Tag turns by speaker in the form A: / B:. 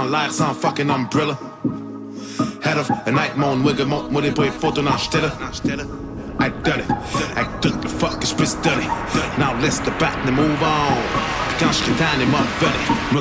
A: l'air sans fucking umbrella. Head of a nightmare, wiggle, moi des bruits photos dans stille. I done it, I took the fuck, je peux se donner. Now let's the back and move on. Puis quand j'étais tanné, m'a volé.